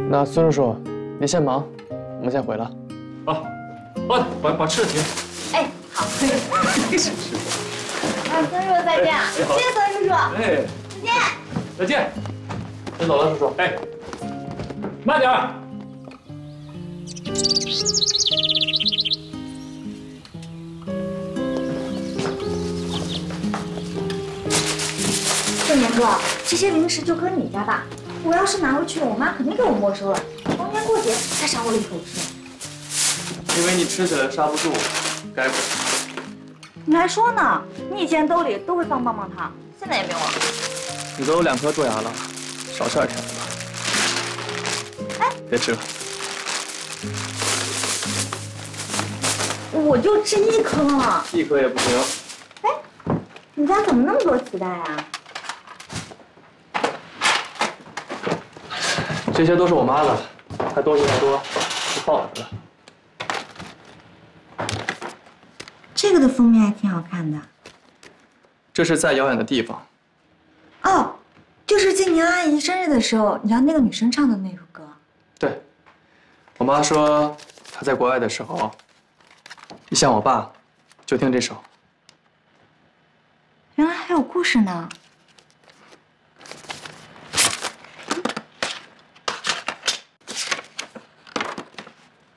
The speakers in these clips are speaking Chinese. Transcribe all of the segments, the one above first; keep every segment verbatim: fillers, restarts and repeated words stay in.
那孙叔叔，您先忙，我们先回了。 啊，哦，把把吃的停。 哎，好。是是。啊，孙叔叔再见，谢谢孙叔叔。 哎， 再见。 再见。 先走了，叔叔。 哎，慢点儿。 少年哥，这些零食就搁你家吧。我要是拿回去，我妈肯定给我没收了。逢年过节还赏我一口吃。 因为你吃起来刹不住，该不？ 你还说呢？你以前兜里都会放棒棒糖，现在也没有了。 你都有两颗蛀牙了，少吃点甜的吧。 哎， 别吃了。 我就吃一颗了。 一颗也不行。 哎，你家怎么那么多磁带啊？ 这些都是我妈的，她东西太多，就放了。 这个的封面还挺好看的。 这是在遥远的地方。 哦，就是静宁阿姨生日的时候，你让那个女生唱的那首歌。 对，我妈说她在国外的时候，一想我爸，就听这首。 原来还有故事呢。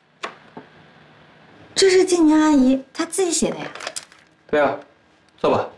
这是静宁阿姨她自己写的呀。 对啊，坐吧。